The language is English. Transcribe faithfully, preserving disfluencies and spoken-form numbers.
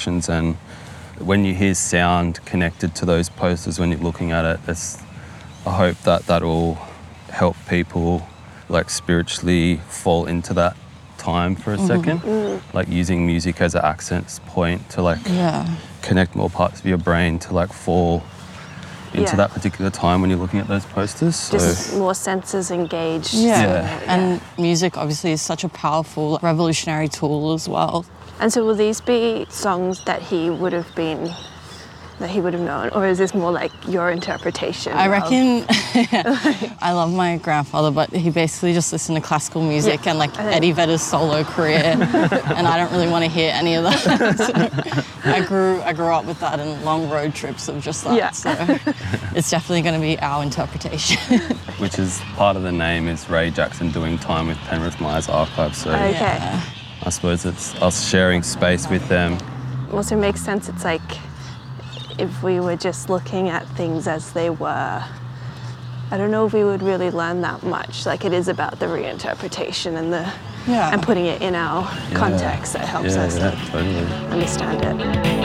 emotions, and when you hear sound connected to those posters when you're looking at it, it's, I hope that that will help people like spiritually fall into that time for a mm-hmm. second, mm. like using music as an accent point to like yeah. connect more parts of your brain to like fall into yeah. that particular time when you're looking at those posters. Just so. more senses engaged. Yeah. yeah. And music obviously is such a powerful revolutionary tool as well. And so will these be songs that he would have been, that he would have known, or is this more like your interpretation? I of... reckon, I love my grandfather, but he basically just listened to classical music yeah. and like Eddie Vedder's solo career, and I don't really want to hear any of that. So I grew, I grew up with that and long road trips of just that. Yeah. So it's definitely going to be our interpretation. Which is part of the name is Ray Jackson doing time with Penrith Myers Archive. So okay. Yeah. I suppose it's us sharing space with them. Also makes sense. It's like if we were just looking at things as they were, I don't know if we would really learn that much. Like it is about the reinterpretation and the yeah. and putting it in our yeah. context that helps yeah, us yeah, like, totally. understand it.